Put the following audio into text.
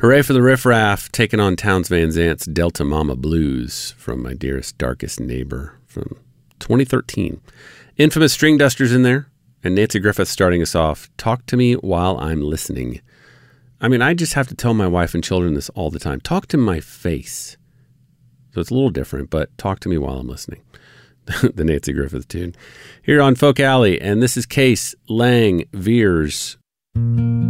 Hooray for the Riff Raff, taking on Townes Van Zant's Delta Mama Blues from My Dearest Darkest Neighbor from 2013. Infamous String Dusters in there, and Nancy Griffith starting us off. Talk to me while I'm listening. I mean, I just have to tell my wife and children this all the time. Talk to my face. So it's a little different, but talk to me while I'm listening. The Nancy Griffith tune. Here on Folk Alley, and this is Case Lang Veers.